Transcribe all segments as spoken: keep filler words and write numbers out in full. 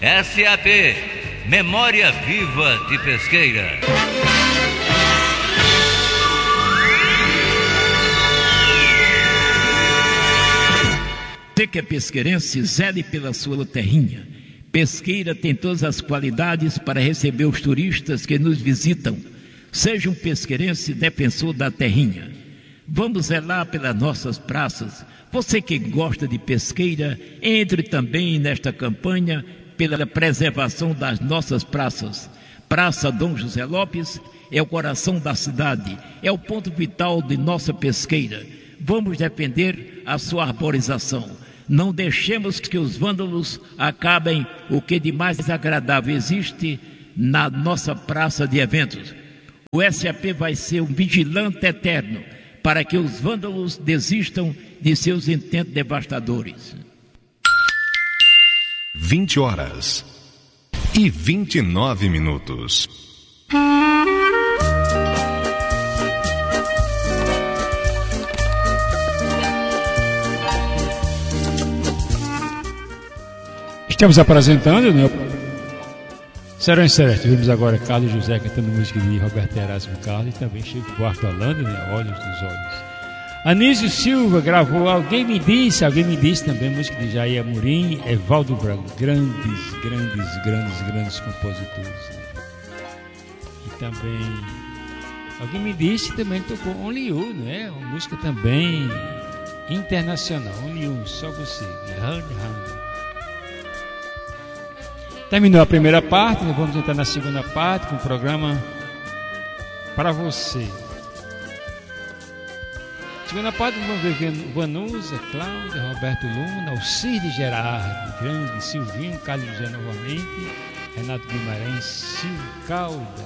S A P, Memória Viva de Pesqueira. Você que é pesqueirense, zele pela sua terrinha. Pesqueira tem todas as qualidades para receber os turistas que nos visitam. Seja um pesqueirense defensor da terrinha. Vamos zelar pelas nossas praças. Você que gosta de pesqueira, entre também nesta campanha pela preservação das nossas praças. Praça Dom José Lopes é o coração da cidade, é o ponto vital de nossa pesqueira. Vamos defender a sua arborização. Não deixemos que os vândalos acabem o que de mais agradável existe na nossa praça de eventos. O S A P vai ser um vigilante eterno para que os vândalos desistam de seus intentos devastadores. vinte horas e vinte e nove minutos. Estamos apresentando, né? Serão Celeste. Vimos agora Carlos José cantando música de Roberto Erasmo Carlos e também Chico Buarque Holanda, né? Olhos dos Olhos. Anísio Silva gravou Alguém Me Disse, Alguém Me Disse também, música de Jair Amorim, Evaldo Branco. Grandes, grandes, grandes, grandes compositores. Né? E também, Alguém Me Disse também tocou Only You, né? Uma música também internacional. Only You, só você. Hand, hand. Terminou a primeira parte, nós vamos entrar na segunda parte com o programa Para Você. Segunda parte, vamos ver Vanusa, Cláudia, Roberto Luna, Alcide Gerardo, grande, Silvinho, Carlos José novamente, Renato Guimarães, Silvio Caldas.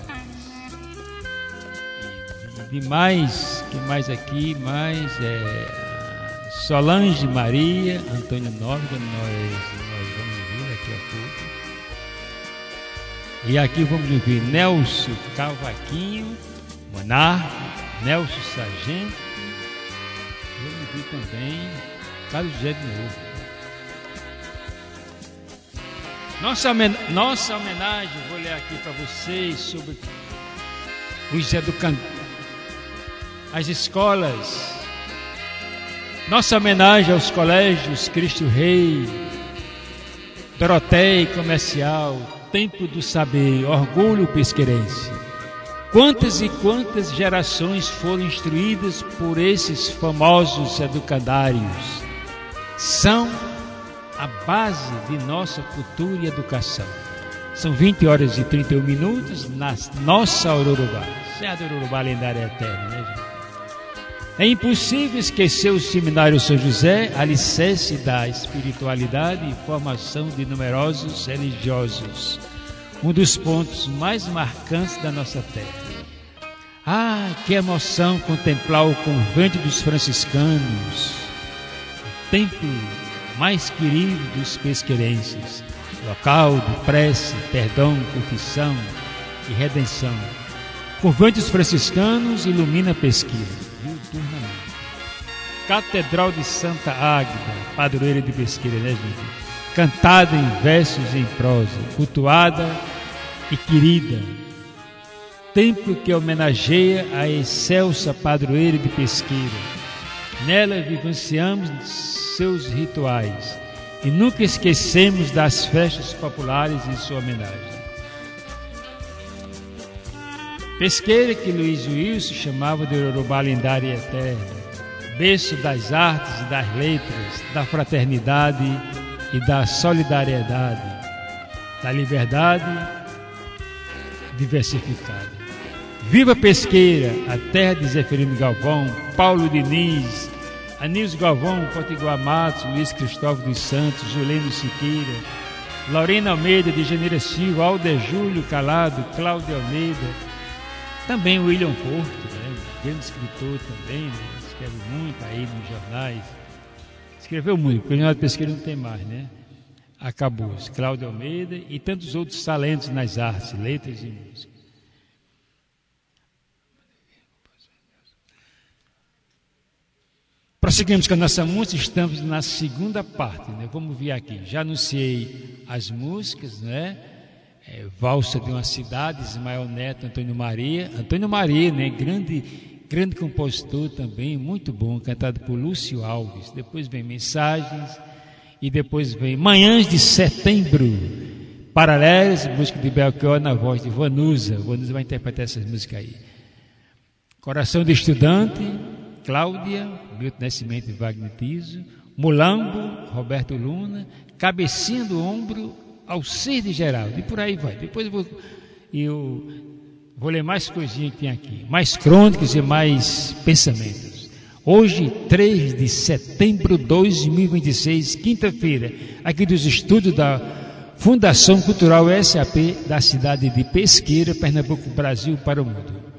E mais, que mais aqui? Mais é, Solange Maria, Antônio Nóbrega, nós, nós vamos ver daqui a pouco. E aqui vamos ouvir Nelson Cavaquinho, Monarco, Nelson Sargento. Vamos ouvir também Carlos José de novo. Nossa, nossa homenagem, vou ler aqui para vocês sobre os educandos, as escolas. Nossa homenagem aos colégios Cristo Rei, Doroteia Comercial, Templo do Saber, Orgulho Pesqueirense. Quantas e quantas gerações foram instruídas por esses famosos educandários? São a base de nossa cultura e educação. São vinte horas e trinta e um minutos na nossa Ururubá. Serra do Ururubá lendária eterna, né, gente? É impossível esquecer o Seminário São José, alicerce da espiritualidade e formação de numerosos religiosos. Um dos pontos mais marcantes da nossa terra. Ah, que emoção contemplar o convento dos franciscanos, o templo mais querido dos pesqueirenses, local de prece, perdão, confissão e redenção. O convento dos franciscanos ilumina a Pesqueira, diuturnamente. Catedral de Santa Águeda, padroeira de Pesqueira, né, gente? Cantada em versos e em prosa, cultuada e querida. Templo que homenageia a excelsa padroeira de Pesqueira. Nela vivenciamos seus rituais e nunca esquecemos das festas populares em sua homenagem. Pesqueira que Luiz Wilson chamava de Ururubá lendária e eterna, berço das artes e das letras, da fraternidade e da solidariedade, da liberdade diversificada. Viva Pesqueira, a terra de Zeferino Galvão, Paulo Diniz, Anísio Galvão, Potiguar Matos, Luiz Cristóvão dos Santos, Juleno Siqueira, Lorena Almeida, de Janeiro Silva, Alder Júlio Calado, Cláudio Almeida, também William Porto, né? Grande escritor também, né? Escreve muito aí nos jornais. Escreveu muito, porque o Jornal de Pesqueira não tem mais, né? Acabou. Cláudio Almeida e tantos outros talentos nas artes, letras e música. Prosseguimos com a nossa música, estamos na segunda parte, né? Vamos ver aqui. Já anunciei as músicas, né? É, Valsa de uma Cidade, Ismael Neto, Antônio Maria. Antônio Maria, né? Grande, grande compositor também, muito bom, cantado por Lúcio Alves. Depois vem Mensagens e depois vem Manhãs de Setembro, Paralelas, música de Belchior na voz de Vanusa. Vanusa vai interpretar essas músicas aí. Coração de Estudante, Cláudia, Milton Nascimento e Wagner Tiso. Mulambo, Roberto Luna. Cabecinha do Ombro, Alcir de Geraldo. E por aí vai. Depois eu vou, eu vou ler mais coisinhas que tem aqui. Mais crônicas e mais pensamentos. Hoje, três de setembro de dois mil e vinte e seis, quinta-feira, aqui dos estúdios da Fundação Cultural S A P da cidade de Pesqueira, Pernambuco, Brasil, para o mundo.